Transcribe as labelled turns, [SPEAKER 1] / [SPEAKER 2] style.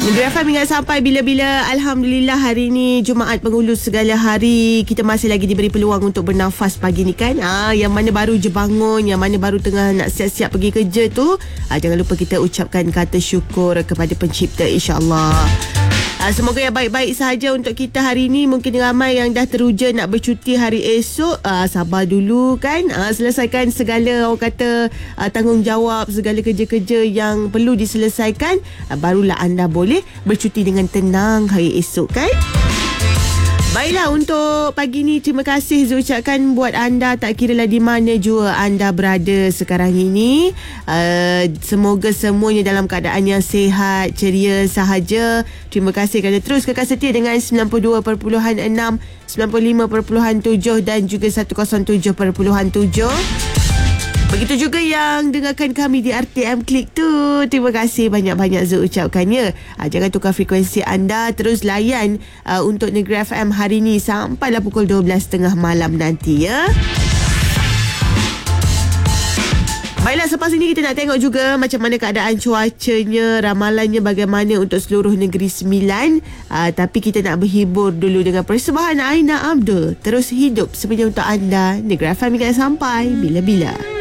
[SPEAKER 1] Grafam ingat sampai bila-bila. Alhamdulillah hari ni Jumaat penghulu segala hari. Kita masih lagi diberi peluang untuk bernafas pagi ni kan. Yang mana baru je bangun, yang mana baru tengah nak siap-siap pergi kerja tu, jangan lupa kita ucapkan kata syukur kepada pencipta, insya-Allah. Semoga yang baik-baik sahaja untuk kita hari ini. Mungkin ramai yang dah teruja nak bercuti hari esok. Sabar dulu kan. Selesaikan segala orang kata tanggungjawab, segala kerja-kerja yang perlu diselesaikan. Barulah anda boleh bercuti dengan tenang hari esok kan. Baiklah, untuk pagi ni terima kasih saya ucapkan buat anda, tak kiralah di mana jua anda berada sekarang ini. Semoga semuanya dalam keadaan yang sihat, ceria sahaja. Terima kasih kerana terus kekal setia dengan 92.6, 95.7 dan juga 107.7. Begitu juga yang dengarkan kami di RTM Klik tu. Terima kasih banyak-banyak saya ucapkannya. Jangan tukar frekuensi anda. Terus layan untuk Negeri FM hari ni sampailah pukul 12.30 malam nanti ya. Baiklah, selepas ini kita nak tengok juga macam mana keadaan cuacanya, ramalannya bagaimana untuk seluruh Negeri Sembilan. Tapi kita nak berhibur dulu dengan persembahan Aina Abdul. Terus hidup sebenarnya untuk anda. Negeri FM ingat sampai bila-bila.